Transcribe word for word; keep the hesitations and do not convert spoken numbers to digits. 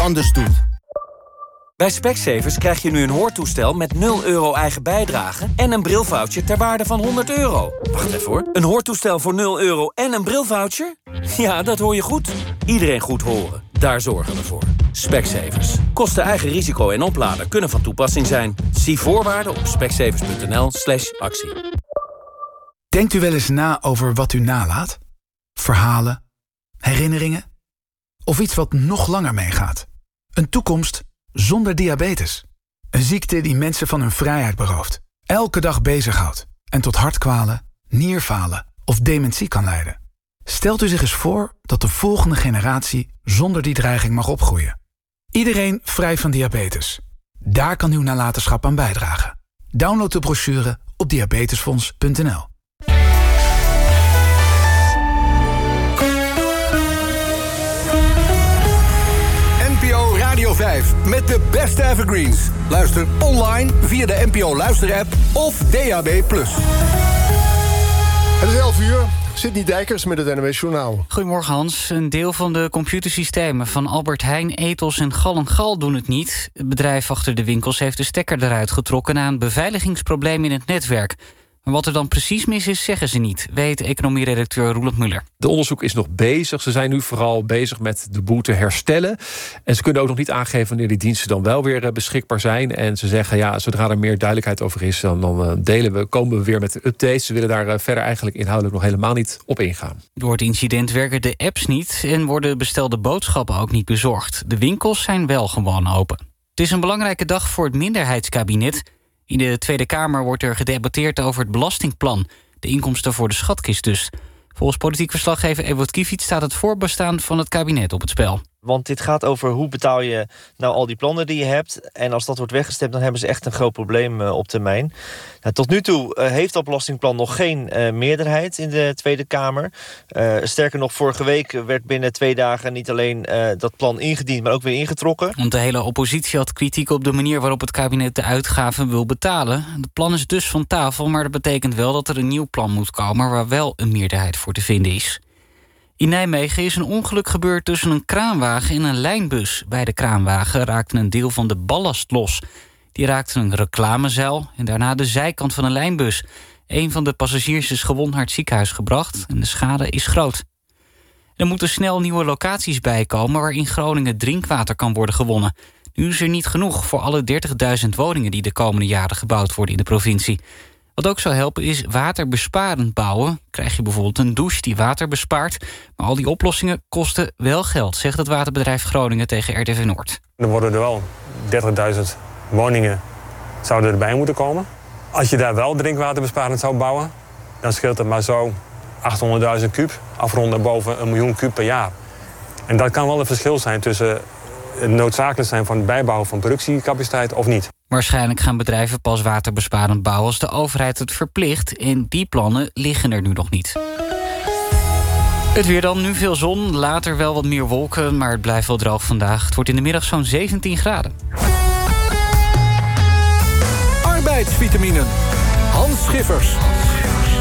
anders doet. Bij Specsavers krijg je nu een hoortoestel met nul euro eigen bijdrage... en een brilvoucher ter waarde van honderd euro. Wacht even hoor. Een hoortoestel voor nul euro en een brilvoucher? Ja, dat hoor je goed. Iedereen goed horen. Daar zorgen we voor. Specsavers. Kosten eigen risico en oplader kunnen van toepassing zijn. Zie voorwaarden op specsavers.nl slash actie. Denkt u wel eens na over wat u nalaat? Verhalen? Herinneringen? Of iets wat nog langer meegaat? Een toekomst zonder diabetes. Een ziekte die mensen van hun vrijheid berooft. Elke dag bezighoudt. En tot hartkwalen, nierfalen of dementie kan leiden. Stelt u zich eens voor dat de volgende generatie zonder die dreiging mag opgroeien. Iedereen vrij van diabetes. Daar kan uw nalatenschap aan bijdragen. Download de brochure op diabetesfonds punt n l. N P O Radio vijf met de beste evergreens. Luister online via de N P O Luister-app of D A B plus. Het is elf uur. Sidney Dijkers met het N O S Journaal. Goedemorgen Hans. Een deel van de computersystemen van Albert Heijn, Ethos en Gal en Gal doen het niet. Het bedrijf achter de winkels heeft de stekker eruit getrokken na een beveiligingsprobleem in het netwerk. Maar wat er dan precies mis is, zeggen ze niet, weet economieredacteur Roeland Muller. De onderzoek is nog bezig. Ze zijn nu vooral bezig met de boel te herstellen. En ze kunnen ook nog niet aangeven wanneer die diensten dan wel weer beschikbaar zijn. En ze zeggen, ja, zodra er meer duidelijkheid over is, dan, dan delen we, komen we weer met de updates. Ze willen daar verder eigenlijk inhoudelijk nog helemaal niet op ingaan. Door het incident werken de apps niet en worden bestelde boodschappen ook niet bezorgd. De winkels zijn wel gewoon open. Het is een belangrijke dag voor het minderheidskabinet. In de Tweede Kamer wordt er gedebatteerd over het belastingplan. De inkomsten voor de schatkist dus. Volgens politiek verslaggever Ewout Kiviet staat het voorbestaan van het kabinet op het spel. Want dit gaat over hoe betaal je nou al die plannen die je hebt. En als dat wordt weggestemd, dan hebben ze echt een groot probleem uh, op termijn. Nou, tot nu toe uh, heeft dat belastingplan nog geen uh, meerderheid in de Tweede Kamer. Uh, sterker nog, vorige week werd binnen twee dagen niet alleen uh, dat plan ingediend, maar ook weer ingetrokken. Want de hele oppositie had kritiek op de manier waarop het kabinet de uitgaven wil betalen. Het plan is dus van tafel, maar dat betekent wel dat er een nieuw plan moet komen waar wel een meerderheid voor te vinden is. In Nijmegen is een ongeluk gebeurd tussen een kraanwagen en een lijnbus. Bij de kraanwagen raakte een deel van de ballast los. Die raakte een reclamezeil en daarna de zijkant van een lijnbus. Een van de passagiers is gewond naar het ziekenhuis gebracht en de schade is groot. Er moeten snel nieuwe locaties bijkomen waar in Groningen drinkwater kan worden gewonnen. Nu is er niet genoeg voor alle dertigduizend woningen die de komende jaren gebouwd worden in de provincie. Wat ook zou helpen is waterbesparend bouwen. Krijg je bijvoorbeeld een douche die water bespaart. Maar al die oplossingen kosten wel geld, zegt het waterbedrijf Groningen tegen R T V Noord. Er worden er wel dertigduizend woningen zouden erbij moeten komen. Als je daar wel drinkwaterbesparend zou bouwen, dan scheelt het maar zo achthonderdduizend kuub, afronden boven een miljoen kuub per jaar. En dat kan wel een verschil zijn tussen het noodzakelijk zijn van het bijbouwen van productiecapaciteit of niet. Waarschijnlijk gaan bedrijven pas waterbesparend bouwen als de overheid het verplicht. En die plannen liggen er nu nog niet. Het weer dan, nu veel zon, later wel wat meer wolken, maar het blijft wel droog vandaag. Het wordt in de middag zo'n zeventien graden. Arbeidsvitaminen. Hans Schiffers.